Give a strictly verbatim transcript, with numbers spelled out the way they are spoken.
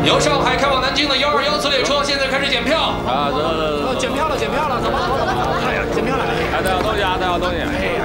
由上海开往南京的幺二幺次列车现在开始检票。 啊，走走走， 检票了，检票了，怎么怎么怎么？哎呀，检票了！ 哎，带好东西啊，带好东西。 哎呀。